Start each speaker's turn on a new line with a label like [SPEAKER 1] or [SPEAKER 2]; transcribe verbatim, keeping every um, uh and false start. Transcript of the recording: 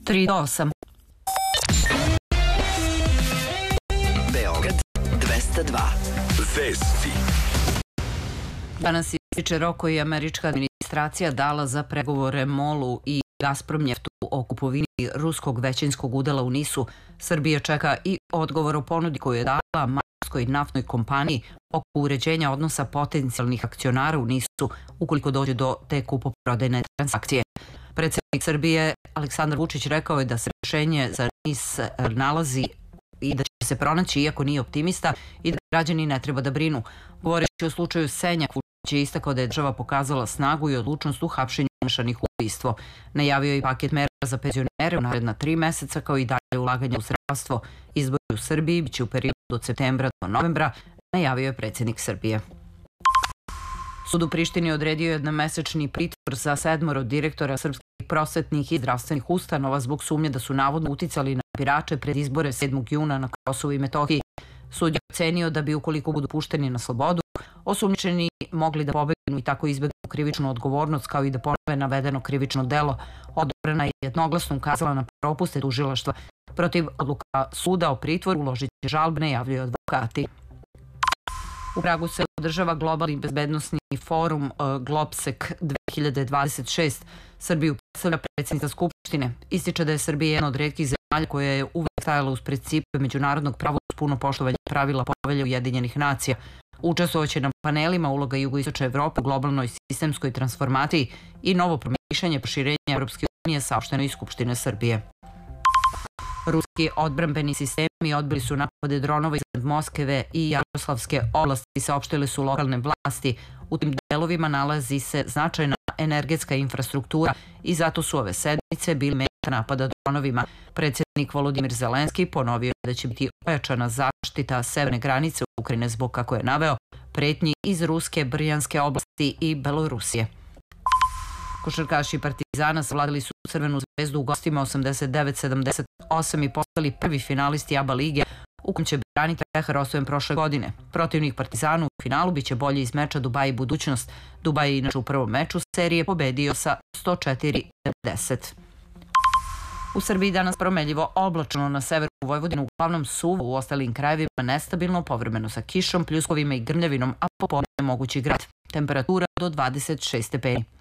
[SPEAKER 1] tri do osam.
[SPEAKER 2] Beograd dvesta dva. Vesti.
[SPEAKER 1] Danas ističe rok koji je američka administracija dala za pregovore MOL-u i Gazpromnjeftu o kupovini ruskog većinskog udela u NIS-u. Srbija čeka i odgovor o ponudi koju je dala mađarskoj naftnoj kompaniji oko uređenja odnosa potencijalnih akcionara u NIS-u ukoliko dođe do te kupoprodajne transakcije. Predsjednik Srbije Aleksandar Vučić rekao je da se rješenje za NIS nalazi i da će se pronaći iako nije optimista i da građani ne treba da brinu. Govoreći o slučaju Senjak, Vučić je istakao da je država pokazala snagu i odlučnost u hapšenju umešanih u ubistvo. Najavio je i paket mera za penzionere u naredna tri meseca kao i dalje ulaganja u zdravstvo. Izbori u Srbiji biće u periodu od septembra do novembra, najavio je predsjednik Srbije. Sud u Prištini odredio jednomesečni pritvor za sedmoro direktora srpskih prosvetnih i zdravstvenih ustanova zbog sumnje da su navodno uticali na birače pred izbore sedmog juna na Kosovu i Metohiji. Sud je ocenio da bi, ukoliko budu pušteni na slobodu, osumnjičeni mogli da pobegnu i tako izbegnu krivičnu odgovornost kao i da ponove navedeno krivično delo. Odobrena je jednoglasno ukazala na propuste tužilaštva. Protiv odluka suda o pritvoru uložit će žalbe, najavljuju advokati. U Pragu se održava globalni bezbednosni forum Globsec dve hiljade dvadeset šest. Srbiju predstavlja predsjednica Skupštine. Ističe da je Srbija jedna od retkih zemalja koja je uvek stajala uz principe međunarodnog prava uz puno poštovanje pravila Povelje Ujedinjenih nacija. Učestvovaće na panelima uloga jugoistočne Evrope u globalnoj sistemskoj transformaciji i novo promišljanje proširenja Evropske unije, saopšteno iz Skupštine Srbije. Ruski odbrambeni sistemi odbili su napade dronova iznad Moskve i Jaroslavske oblasti, saopštile su lokalne vlasti. U tim delovima nalazi se značajna energetska infrastruktura i zato su ove sedmice bili meta napada dronovima. Predsjednik Volodimir Zelenski ponovio da će biti ojačana zaštita severne granice Ukrajine zbog, kako je naveo, pretnji iz Ruske, Brjanske oblasti i Belorusije. Košarkaši Partizana savladali su Crvenu zvezdu u gostima osamdeset devet sedamdeset osam i postali prvi finalisti ABA lige u kom će braniti Tehar osvojen prošle godine. Protivnik Partizanu u finalu biće bolji iz meča Dubaj i budućnost. Dubaj je inače u prvom meču serije pobedio sa sto četiri devedeset. U Srbiji danas promenljivo oblačno, na severu Vojvodine uglavnom suvo, u ostalim krajevima nestabilno, povremeno sa kišom, pljuskovima i grmljavinom, a popodne mogući grad. Temperatura do dvadeset šest stepeni.